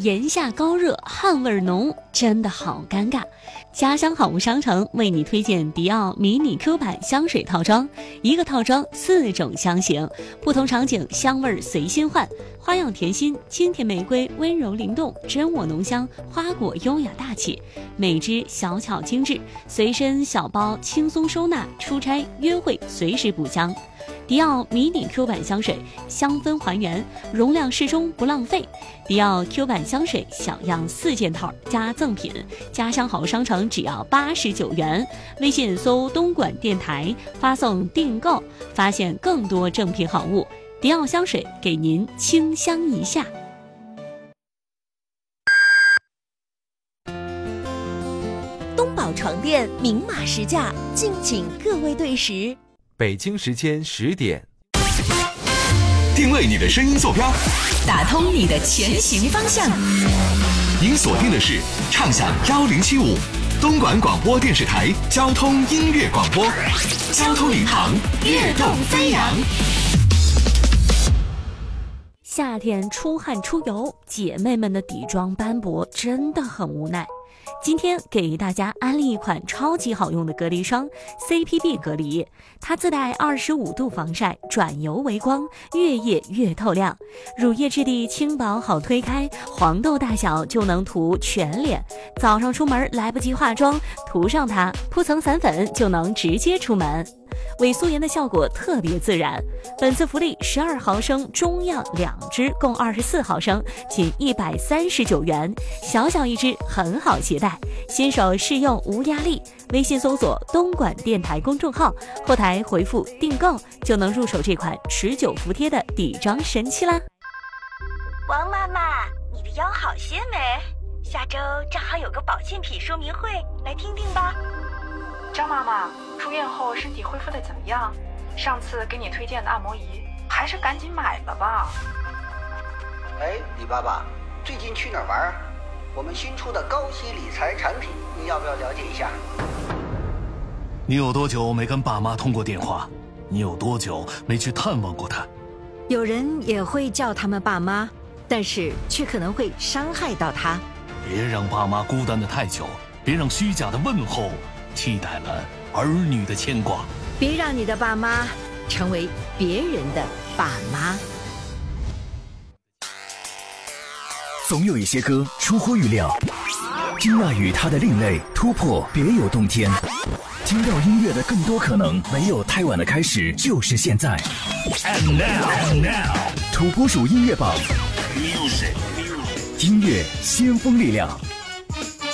炎夏高热，汗味浓，真的好尴尬。家乡好物商城为你推荐迪奥迷你 Q 版香水套装，一个套装4种香型，不同场景香味随心换，花样甜心、清甜玫瑰温柔灵动，真我浓香，花果优雅大气，每支小巧精致，随身小包轻松收纳，出差约会随时补香。迪奥迷你 Q 版香水，香氛还原，容量适中不浪费。迪奥 Q 版香水小样4件套加赠品，家乡好商城只要89元。微信搜东莞电台，发送订购，发现更多正品好物。迪奥香水给您清香一下。 东宝床垫明码实价，敬请各位对时。 北京时间10点， 定位你的声音坐标， 打通你的前行方向。 您锁定的是畅享1075东莞广播电视台交通音乐广播，交通领航，跃动飞扬。 夏天出汗出油，姐妹们的底妆斑驳真的很无奈。今天给大家安利一款超级好用的隔离霜 CPB 隔离，它自带25度防晒，转油为光，越夜越透亮，乳液质地轻薄好推开，黄豆大小就能涂全脸，早上出门来不及化妆，涂上它铺层散粉就能直接出门，伪素颜的效果特别自然。本次福利12毫升中样2支，共24毫升，仅139元，小小一支，很好携带，新手试用无压力。微信搜索东莞电台公众号，后台回复订购就能入手这款持久服帖的底妆神器啦。 王妈妈，你的腰好些没？下周正好有个保健品说明会，来听听吧。 张妈妈，住院后身体恢复的怎么样？上次给你推荐的按摩仪，还是赶紧买了吧。 哎，李爸爸，最近去哪儿玩？我们新出的高息理财产品，你要不要了解一下？ 你有多久没跟爸妈通过电话？你有多久没去探望过他？ 有人也会叫他们爸妈，但是却可能会伤害到他。 别让爸妈孤单的太久，别让虚假的问候替代了儿女的牵挂， 别让你的爸妈成为别人的爸妈。 总有一些歌出乎预料，金娜与她的另类突破别有洞天，听到音乐的更多可能，没有太晚的开始，就是现在。And now， 土拨鼠音乐榜，音乐先锋力量。